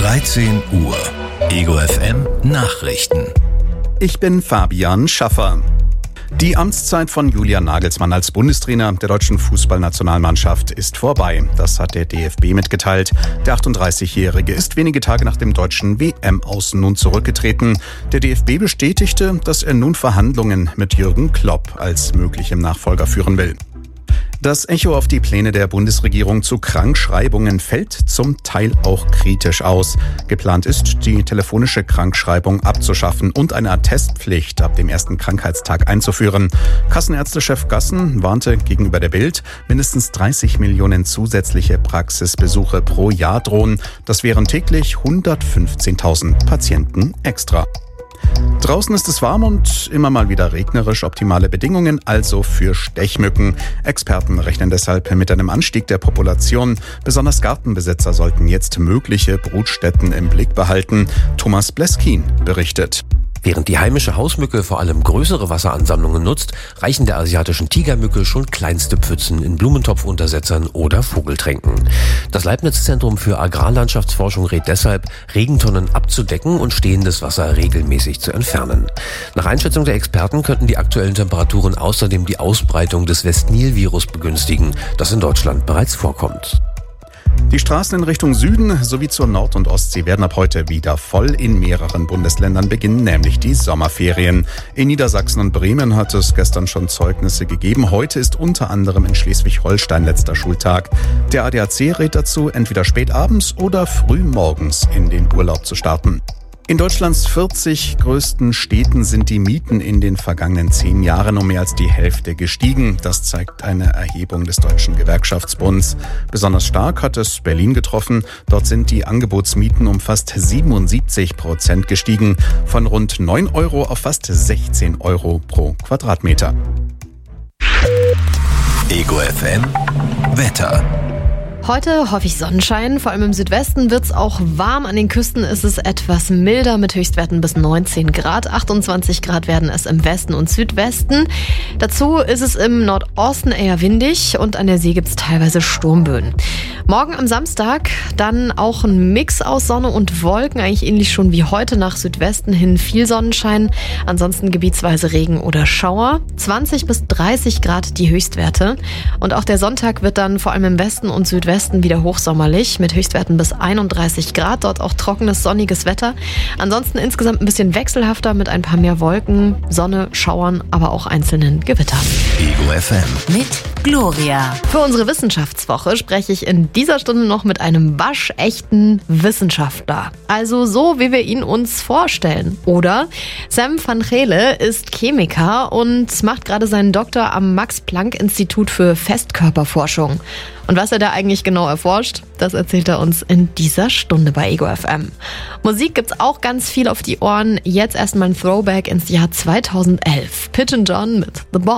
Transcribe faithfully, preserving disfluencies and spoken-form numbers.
dreizehn Uhr. Ego F M Nachrichten. Ich bin Fabian Schaffer. Die Amtszeit von Julian Nagelsmann als Bundestrainer der deutschen Fußballnationalmannschaft ist vorbei. Das hat der D F B mitgeteilt. Der achtunddreißigjährige ist wenige Tage nach dem deutschen W M-Aus nun zurückgetreten. Der D F B bestätigte, dass er nun Verhandlungen mit Jürgen Klopp als möglichem Nachfolger führen will. Das Echo auf die Pläne der Bundesregierung zu Krankschreibungen fällt zum Teil auch kritisch aus. Geplant ist, die telefonische Krankschreibung abzuschaffen und eine Attestpflicht ab dem ersten Krankheitstag einzuführen. Kassenärztechef Gassen warnte gegenüber der Bild, mindestens dreißig Millionen zusätzliche Praxisbesuche pro Jahr drohen. Das wären täglich hundertfünfzehntausend Patienten extra. Draußen ist es warm und immer mal wieder regnerisch, optimale Bedingungen also für Stechmücken. Experten rechnen deshalb mit einem Anstieg der Population. Besonders Gartenbesitzer sollten jetzt mögliche Brutstätten im Blick behalten. Thomas Bleskin berichtet. Während die heimische Hausmücke vor allem größere Wasseransammlungen nutzt, reichen der asiatischen Tigermücke schon kleinste Pfützen in Blumentopfuntersetzern oder Vogeltränken. Das Leibniz-Zentrum für Agrarlandschaftsforschung rät deshalb, Regentonnen abzudecken und stehendes Wasser regelmäßig zu entfernen. Nach Einschätzung der Experten könnten die aktuellen Temperaturen außerdem die Ausbreitung des West-Nil-Virus begünstigen, das in Deutschland bereits vorkommt. Die Straßen in Richtung Süden sowie zur Nord- und Ostsee werden ab heute wieder voll. In mehreren Bundesländern beginnen nämlich die Sommerferien. In Niedersachsen und Bremen hat es gestern schon Zeugnisse gegeben. Heute ist unter anderem in Schleswig-Holstein letzter Schultag. Der A D A C rät dazu, entweder spät abends oder früh morgens in den Urlaub zu starten. In Deutschlands vierzig größten Städten sind die Mieten in den vergangenen zehn Jahren um mehr als die Hälfte gestiegen. Das zeigt eine Erhebung des Deutschen Gewerkschaftsbunds. Besonders stark hat es Berlin getroffen. Dort sind die Angebotsmieten um fast siebenundsiebzig Prozent gestiegen, von rund neun Euro auf fast sechzehn Euro pro Quadratmeter. Ego F M Wetter. Heute häufig Sonnenschein, vor allem im Südwesten wird es auch warm. An den Küsten ist es etwas milder mit Höchstwerten bis neunzehn Grad. achtundzwanzig Grad werden es im Westen und Südwesten. Dazu ist es im Nordosten eher windig und an der See gibt es teilweise Sturmböen. Morgen am Samstag dann auch ein Mix aus Sonne und Wolken, eigentlich ähnlich schon wie heute, nach Südwesten hin viel Sonnenschein. Ansonsten gebietsweise Regen oder Schauer. zwanzig bis dreißig Grad die Höchstwerte. Und auch der Sonntag wird dann vor allem im Westen und Südwesten wieder hochsommerlich mit Höchstwerten bis einunddreißig Grad. Dort auch trockenes, sonniges Wetter. Ansonsten insgesamt ein bisschen wechselhafter mit ein paar mehr Wolken, Sonne, Schauern, aber auch einzelnen Gewittern. Ego F M mit Gloria. Für unsere Wissenschaftswoche spreche ich in dieser Stunde noch mit einem waschechten Wissenschaftler. Also so, wie wir ihn uns vorstellen. Oder Sam van Gele ist Chemiker und macht gerade seinen Doktor am Max-Planck-Institut für Festkörperforschung. Und was er da eigentlich genau erforscht, das erzählt er uns in dieser Stunde bei Ego F M. Musik gibt's auch ganz viel auf die Ohren. Jetzt erstmal ein Throwback ins Jahr zweitausendelf. Pigeon John mit The Boss.